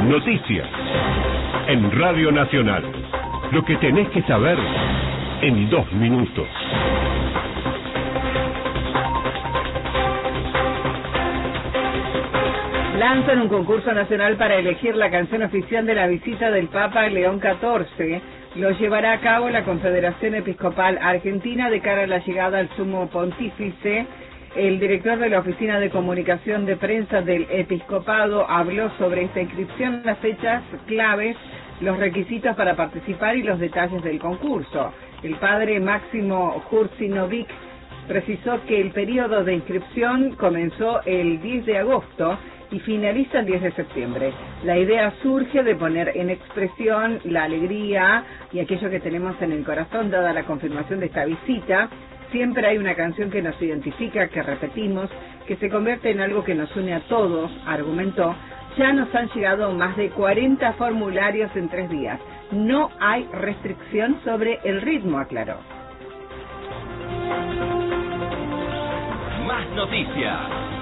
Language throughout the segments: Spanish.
Noticias. En Radio Nacional. Lo que tenés que saber en 2 minutos. Lanzan un concurso nacional para elegir la canción oficial de la visita del Papa León XIV. Lo llevará a cabo la Confederación Episcopal Argentina de cara a la llegada al Sumo Pontífice. El director de la Oficina de Comunicación de Prensa del Episcopado habló sobre esta inscripción, las fechas claves, los requisitos para participar y los detalles del concurso. El padre Máximo Jurcinovic precisó que el periodo de inscripción comenzó el 10 de agosto y finaliza el 10 de septiembre. La idea surge de poner en expresión la alegría y aquello que tenemos en el corazón, dada la confirmación de esta visita. Siempre hay una canción que nos identifica, que repetimos, que se convierte en algo que nos une a todos, argumentó. Ya nos han llegado más de 40 formularios en 3 días. No hay restricción sobre el ritmo, aclaró. Más noticias.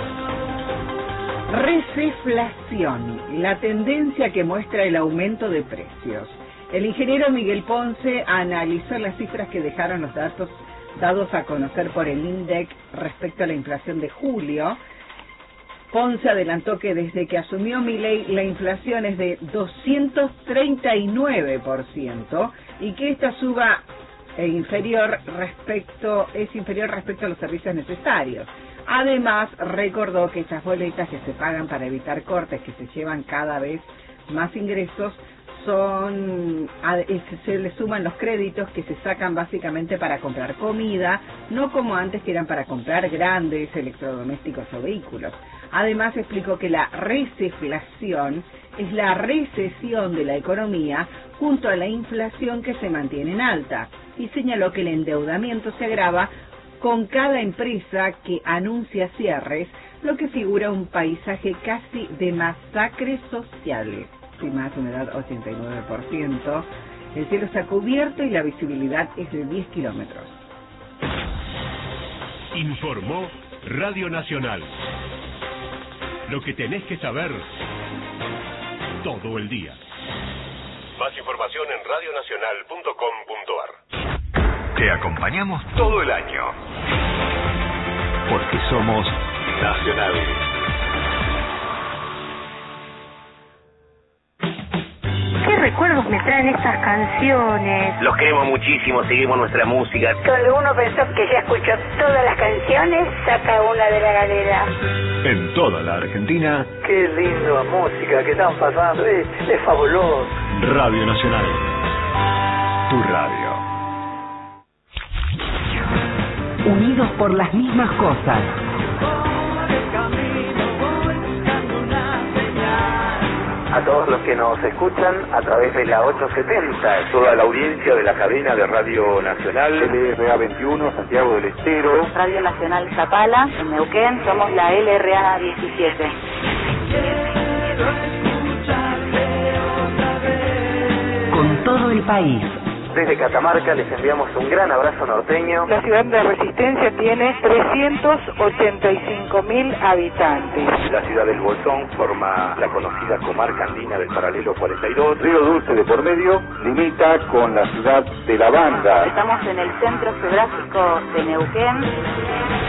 Receflación, la tendencia que muestra el aumento de precios. El ingeniero Miguel Ponce analizó las cifras que dejaron los datos dados a conocer por el INDEC respecto a la inflación de julio. Ponce adelantó que desde que asumió Milei la inflación es de 239% y que esta suba es inferior respecto a los servicios necesarios. Además, recordó que estas boletas que se pagan para evitar cortes que se llevan cada vez más ingresos se le suman los créditos que se sacan básicamente para comprar comida, no como antes que eran para comprar grandes electrodomésticos o vehículos. Además explicó que la receflación es la recesión de la economía junto a la inflación que se mantiene en alta y señaló que el endeudamiento se agrava con cada empresa que anuncia cierres, lo que figura un paisaje casi de masacres sociales. Más humedad 89%, el cielo está cubierto y la visibilidad es de 10 kilómetros. Informó Radio Nacional. Lo que tenés que saber todo el día. Más información en radionacional.com.ar. Te acompañamos todo el año. Porque somos nacionales. ¿Qué recuerdos me traen estas canciones? Los queremos muchísimo, seguimos nuestra música. Cuando uno pensó que ya escuchó todas las canciones, saca una de la galera. En toda la Argentina. Qué linda música que están pasando, es fabuloso. Radio Nacional. Tu radio. Unidos por las mismas cosas. A todos los que nos escuchan a través de la 870, toda la audiencia de la cadena de Radio Nacional, LRA 21, Santiago del Estero, Radio Nacional Zapala, en Neuquén, somos la LRA 17. Con todo el país. Desde Catamarca les enviamos un gran abrazo norteño. La ciudad de Resistencia tiene 385.000 habitantes. La ciudad del Bolsón forma la conocida comarca andina del paralelo 42. Río Dulce de por medio limita con la ciudad de La Banda. Estamos en el centro geográfico de Neuquén.